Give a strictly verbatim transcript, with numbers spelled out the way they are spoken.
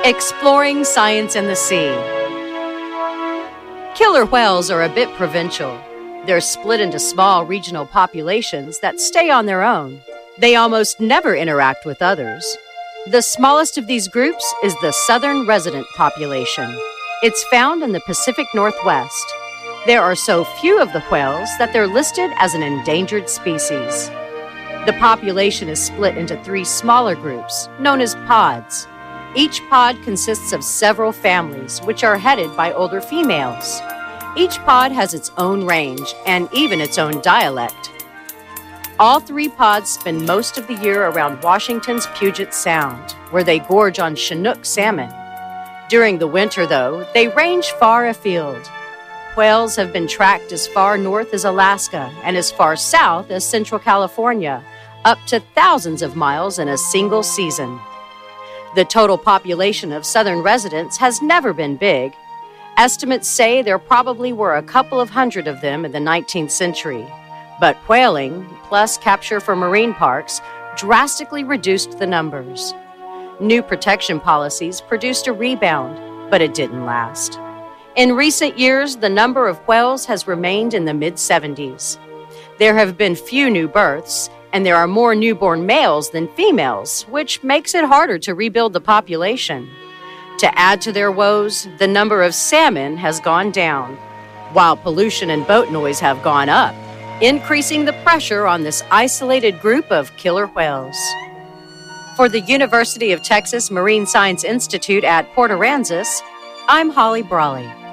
Exploring science in the sea. Killer whales are a bit provincial. They're split into small regional populations that stay on their own. They almost never interact with others. The smallest of these groups is the southern resident population. It's found in the Pacific Northwest. There are so few of the whales that they're listed as an endangered species. The population is split into three smaller groups, known as pods. Each pod consists of several families, which are headed by older females. Each pod has its own range and even its own dialect. All three pods spend most of the year around Washington's Puget Sound, where they gorge on Chinook salmon. During the winter, though, they range far afield. Whales have been tracked as far north as Alaska and as far south as Central California, up to thousands of miles in a single season. The total population of southern residents has never been big. Estimates say there probably were a couple of hundred of them in the nineteenth century. But whaling, plus capture for marine parks, drastically reduced the numbers. New protection policies produced a rebound, but it didn't last. In recent years, the number of whales has remained in the mid seventies. There have been few new births, and there are more newborn males than females, which makes it harder to rebuild the population. To add to their woes, the number of salmon has gone down, while pollution and boat noise have gone up, increasing the pressure on this isolated group of killer whales. For the University of Texas Marine Science Institute at Port Aransas, I'm Holly Brawley.